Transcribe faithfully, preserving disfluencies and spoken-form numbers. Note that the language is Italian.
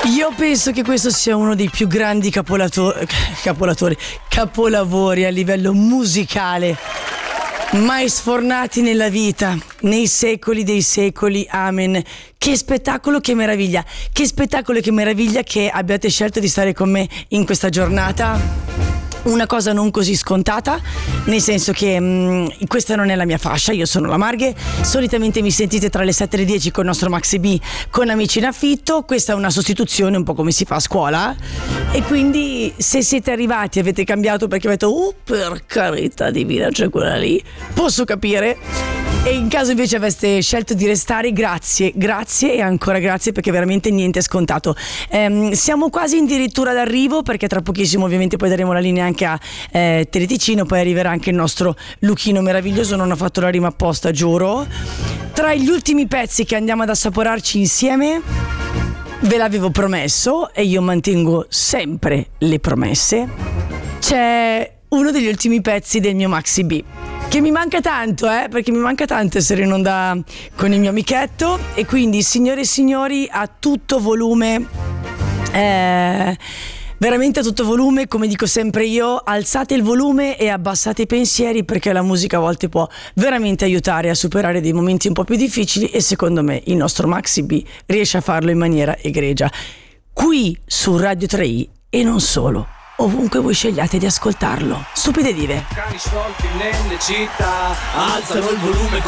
Io penso che questo sia uno dei più grandi capolato- capolatori, capolavori a livello musicale mai sfornati nella vita, nei secoli dei secoli, amen. Che spettacolo, che meraviglia, che spettacolo e che meraviglia che abbiate scelto di stare con me in questa giornata. Una cosa non così scontata, nel senso che mh, questa non è la mia fascia, io sono la Marghe, solitamente mi sentite tra le sette e le dieci con il nostro Maxi B con Amici in affitto, questa è una sostituzione un po' come si fa a scuola e quindi se siete arrivati e avete cambiato perché avete detto oh per carità divina c'è quella lì, posso capire. E in caso invece aveste scelto di restare, grazie, grazie e ancora grazie perché veramente niente è scontato. Ehm, siamo quasi addirittura d'arrivo perché tra pochissimo ovviamente poi daremo la linea anche a eh, Teleticino, poi arriverà anche il nostro Luchino meraviglioso, non ho fatto la rima apposta, giuro. Tra gli ultimi pezzi che andiamo ad assaporarci insieme, ve l'avevo promesso e io mantengo sempre le promesse, c'è uno degli ultimi pezzi del mio Maxi B. Che mi manca tanto, eh, perché mi manca tanto essere in onda con il mio amichetto. E quindi, signore e signori, a tutto volume, eh, veramente a tutto volume, come dico sempre io, alzate il volume e abbassate i pensieri, perché la musica a volte può veramente aiutare a superare dei momenti un po' più difficili e secondo me il nostro Maxi B riesce a farlo in maniera egregia. Qui su Radio tre i e non solo. Ovunque voi scegliate di ascoltarlo. Stupide dive. Cani sciolti nelle città, alzano il volume.